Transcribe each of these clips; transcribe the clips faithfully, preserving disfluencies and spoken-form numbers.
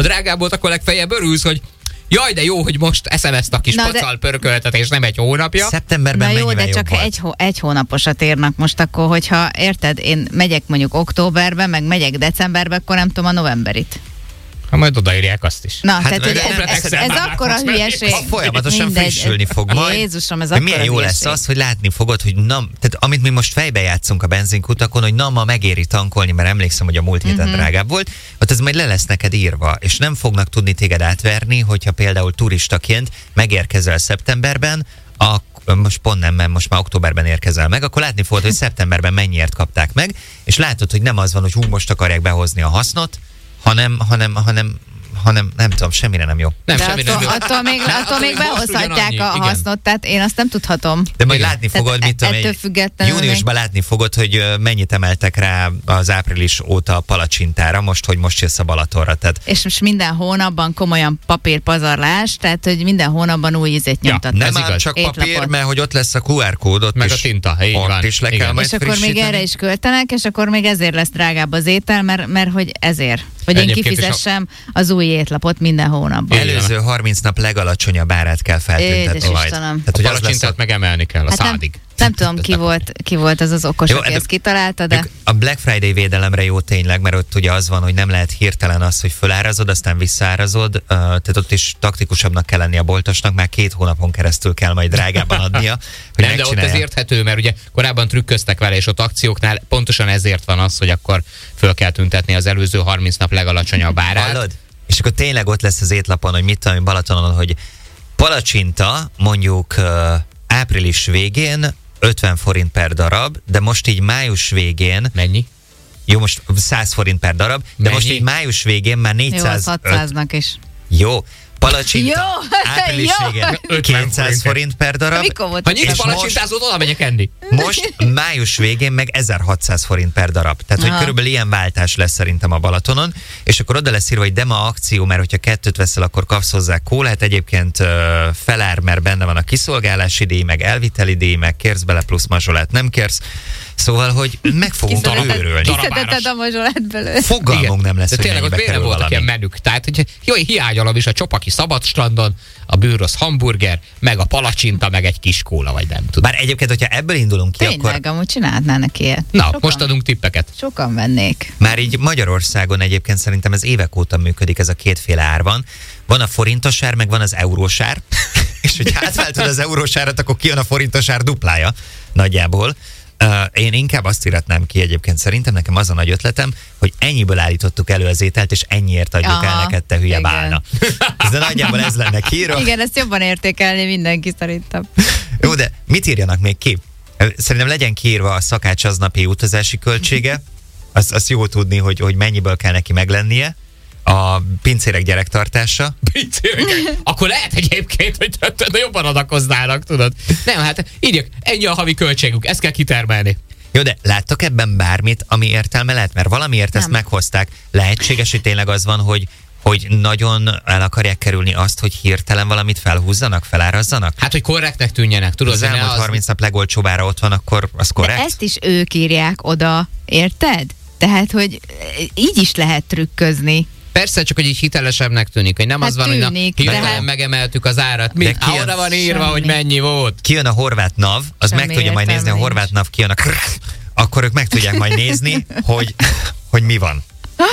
Ha drágább volt, akkor legfeljebb örülsz, hogy jaj, de jó, hogy most eszem ezt a kis Na, pacal pörköltet, és nem egy hónapja. Szeptemberben Na jó, mennyivel de csak jobb egy, volt? hó, egy hónaposat érnek most akkor, hogyha érted, én megyek mondjuk októberben, meg megyek decemberben, akkor nem tudom a novemberit. Ha majd odaírják azt is. Na, Hát, tehát hogy de ez, ez, nem ez akkora láthatsz, hülyeség. Ha folyamatosan Mindegy, frissülni fog majd. Jézusom, ez de akkora milyen jó hülyeség. lesz az, hogy látni fogod, hogy na, tehát amit mi most fejbe játszunk a benzinkutakon, hogy na, ma megéri tankolni, mert emlékszem, hogy a múlt héten Mhm. drágább volt, ott ez majd le lesz neked írva, és nem fognak tudni téged átverni, hogyha például turistaként megérkezel szeptemberben, a most pont nem, mert most már októberben érkezel meg, akkor látni fogod, hogy szeptemberben mennyiért kapták meg, és látod, hogy nem az van, hogy hú, most akarják behozni a hasznot, hanem, hanem, hanem hanem nem tudom, semmire nem jó. Nem, De semmi attól, nem jó. attól még, Hát, attól még most behozhatják ugyanannyi, a igen. hasznot, tehát én azt nem tudhatom. De majd Igen. látni Tehát fogod, mit tudom, ettől egy függetlenül júniusban látni fogod, hogy ö, mennyit emeltek rá az április óta a palacsintára, most, hogy most jössz a Balatonra. Tehát És most minden hónapban komolyan papírpazarlás, tehát hogy minden hónapban új ízét Ja, nyomtatnak. nem Ez áll igaz. csak Étlapot. papír, mert hogy ott lesz a kú ár kód, ott Meg is, a tinta, így ott van. is le Igen. kell majd És akkor még frissíteni. erre is költenek, és akkor még ezért lesz drágább az étel, mert, mert hogy ezért. Hogy én Egyébként is a- kifizessem az új étlapot minden hónapban. Igen. Előző harminc nap legalacsonyabb árát kell feltüntetni Édes majd. Istenem. Tehát, A hogy az lesz palacsintát a, meg emelni kell a Hát nem, szádig. nem tudom, ki volt, ki volt az az okos, Jó, aki de- ezt kitalálta, de... a Black Friday védelemre jó tényleg, mert ott ugye az van, hogy nem lehet hirtelen az, hogy fölárazod, aztán visszaárazod, uh, tehát ott is taktikusabbnak kell lenni a boltosnak, már két hónapon keresztül kell majd drágában adnia, hogy Nem, de ott ez megcsinálja. érthető, mert ugye korábban trükköztek vele, és ott akcióknál pontosan ezért van az, hogy akkor föl kell tüntetni az előző harminc nap legalacsonyabb árát. Hallod? És akkor tényleg ott lesz az étlapon, hogy mit tudom én Balatonon, hogy palacsinta mondjuk uh, április végén ötven forint per darab, de most így május végén, Mennyi? jó, most száz forint per darab, de Mennyi? most így május végén már Jó, az négyszázöt. hatszáznak is. Jó, palacsinta. Jó, április jó. végén ötven kétszáz forint per darab. Mikor volt? Ha ez? nincs És palacsintázót, oda megyek enni. Most május végén meg ezerhatszáz forint per darab. Tehát, hogy Aha. körülbelül ilyen váltás lesz szerintem a Balatonon, és akkor oda lesz írva, hogy de ma akció, mert hogyha kettőt veszel, akkor kapsz hozzá kólát. Egyébként uh, felár, mert benne van a kiszolgálási díj, meg elviteli díj, meg kérsz bele plusz mazsolát, nem kérsz. Szóval, hogy meg fogunk Kiszedheted- őrölni. Kiszedheted a mazsolát belőle. Fogalmunk nem lesz, De hogy tényleg ott mennyibe miért nem kerül voltak valami. ilyen menük? Tehát, hogy jó, hiányolom is a csopaki szabadstrandon, a bűrös hamburger, meg a palacsinta, meg egy kis kóla, vagy nem tudom. Bár egyébként, hogyha ebből indulunk ki, akkor Tényleg, amúgy csinálnának ilyet. Na, sokan, most adunk tippeket. Sokan vennék. már így Magyarországon egyébként szerintem ez évek óta működik, ez a kétféle ár van. Van a forintos ár, meg van az eurós ár, és hogy átváltod az eurós árat, akkor kijön a forintos ár duplája nagyjából. Uh, én inkább azt iratnám ki egyébként, szerintem nekem az a nagy ötletem, hogy ennyiből állítottuk elő az ételt, és ennyiért adjuk Aha, el neked, te hülye igen. bálna. De nagyjából ez lenne kiírva. Igen, ezt jobban értékelni mindenki szerintem. Jó, de mit írjanak még ki? Szerintem legyen kiírva a szakács aznapi utazási költsége, azt az jó tudni, hogy, hogy mennyiből kell neki meglennie, a pincérek gyerektartása. Pincérek. Akkor lehet egyébként, hogy te- te jobban adakoznának, tudod. Nem, hát írjak, ennyi a havi költségük, ezt kell kitermelni. Jó, de láttok ebben bármit, ami értelme lehet? Mert valamiért ezt Nem. meghozták. Lehetséges, hogy tényleg az van, hogy, hogy nagyon el akarják kerülni azt, hogy hirtelen valamit felhúzzanak, felárazzanak? Hát, hogy korrektnek tűnjenek, tudod, Az hogy ne elmúlt az... harminc nap legolcsóbb ára ott van, akkor az De korrekt? ezt is ők írják oda, érted? Tehát, hogy így is lehet trükközni. Persze, csak hogy így hitelesebbnek tűnik, hogy nem Hát az van, hogy na, tűnik, de hirtelen hát- megemeltük az árat. Mit? ki Á, az- oda van írva, Semmi. hogy mennyi volt. Kijön a horvát NAV, az Semmi meg tudja majd nézni, a értelme horvát nincs. NAV kijön a krrr, akkor ők meg tudják majd nézni, hogy, hogy mi van.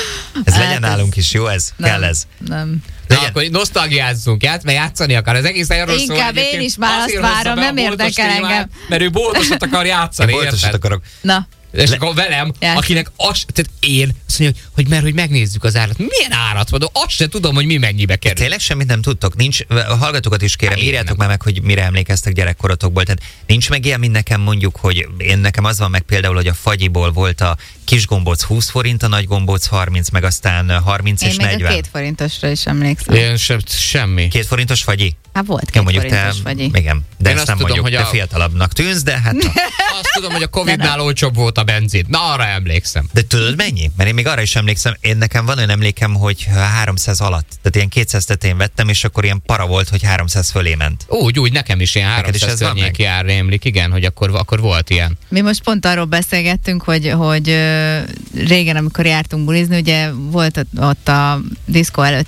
Ez Hát legyen ez- nálunk is, jó ez? Nem, Kell ez. Nem. Na, Legyen. akkor nosztalgiázzunk, ját, mert játszani akar. Az egész erről szól. Inkább én egyébként. is már azt Azért hozza várom, be a nem boltos érdekel témát, engem. Mert ő boltosat akar játszani, Én boltosat érted? akarok. Na, És Le- akkor velem, Játsz. akinek az, tehát én azt mondja, hogy, hogy mert hogy megnézzük az árat. Milyen árat van? Azt se tudom, hogy mi mennyibe kerül. Tényleg semmit nem tudtok? Nincs, a hallgatókat is kérem, Hát én írjátok nem. már meg, hogy mire emlékeztek gyerekkorotokból. Tehát nincs meg ilyen, mint nekem mondjuk, hogy én nekem az van meg például, hogy a fagyiból volt a kis gombóc húsz forint, a nagy gombóc harminc, meg aztán harminc én és még negyven. a két forintosra is emlékszem. Én sem, semmi. Két forintos fagyi? Hát volt Ja, két mondjuk te, forintos vagy. igen, de Én ezt azt nem tudom, mondjuk, hogy te a- fiatalabbnak tűnsz, de hát na. Azt tudom, hogy a Covidnál olcsóbb volt a benzin. Na, arra emlékszem. De tudod mennyi? Mert én még arra is emlékszem, én nekem van olyan emlékem, hogy háromszáz alatt, tehát ilyen kétszáz tetején vettem, és akkor ilyen para volt, hogy háromszáz fölé ment. Úgy, úgy, nekem is ilyen Neked is háromszáz ez van környéki ár rémlik, igen, hogy akkor, akkor volt ilyen. Mi most pont arról beszélgettünk, hogy, hogy ö, régen, amikor jártunk bulizni, ugye volt ott- ott a diszkó előtt